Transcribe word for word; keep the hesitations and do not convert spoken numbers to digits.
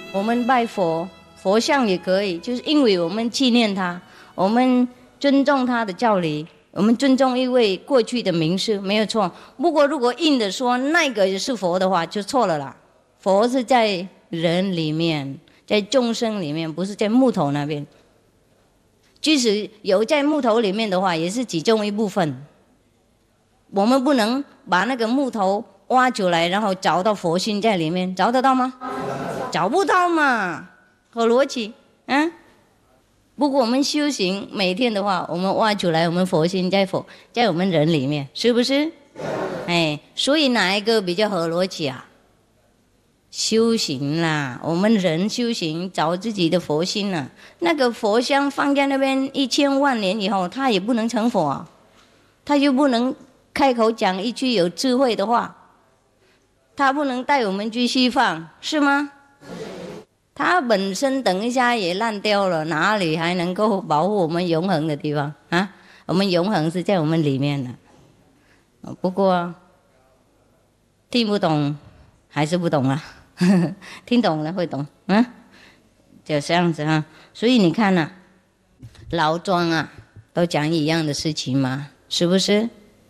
我们拜佛，佛像也可以，就是因为我们纪念他，我们尊重他的教理，我们尊重一位过去的名师，没有错。不过如果硬的说那个也是佛的话，就错了啦。佛是在人里面，在众生里面，不是在木头那边。即使有在木头里面的话，也是其中一部分。我们不能把那个木头挖出来，然后找到佛心在里面，找得到吗？找不到嘛，合逻辑，嗯。不过我们修行每天的话，我们挖出来，我们佛心在佛在我们人里面，是不是？哎，所以哪一个比较合逻辑啊？修行啦，我们人修行找自己的佛心啊。那个佛像放在那边一千万年以后，他也不能成佛啊，他又不能开口讲一句有智慧的话，他不能带我们去西方，是吗？它本身等一下也烂掉了，哪里还能够保护我们永恒的地方啊？我们永恒是在我们里面的。不过听不懂还是不懂啊，听懂了会懂，嗯，就这样子啊。所以你看啊，老庄啊，都讲一样的事情嘛，是不是？